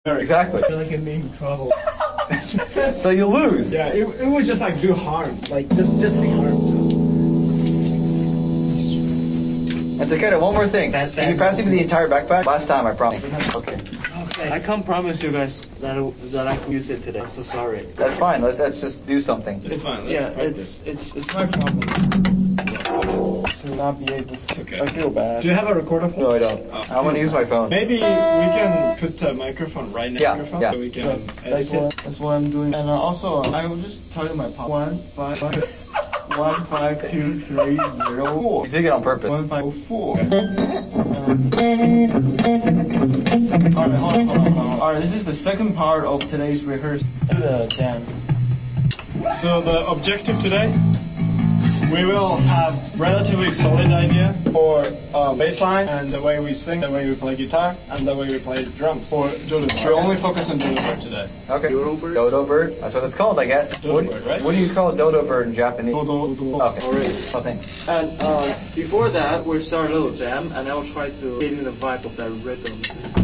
Exactly. I feel like I'm in trouble. So you lose. Yeah, it would just like do harm. Like just the harm to us. And Takeda, one more thing. Can you pass me the entire backpack? Last time, I promise. Okay. I can't promise you guys that I can use it today. I'm so sorry. That's fine. Let's just do something. It's fine. It's my problem to not be able to. Okay. I feel bad. Do you have a recorder? No, I don't. I want to use my phone. Maybe we can put a microphone right next to your phone. Yeah. So we can edit it. That's what I'm doing. And also, I will just tell my pop. 15230. You did it on purpose. 1504. Alright, hold on. Alright, this is the second part of today's rehearsal. Do the jam. So the objective today, we will have relatively solid idea for bass line and the way we sing, the way we play guitar, and the way we play drums. For Dodo Bird. We'll only focus on Dodo Bird today. Okay. Dodo bird? Dodo bird? That's what it's called, I guess. Dodo bird, right? What do you call a dodo bird in Japanese? Dodo. Okay. Alright. Oh, thanks. And before that, we'll start a little jam, and I'll try to get in the vibe of that rhythm.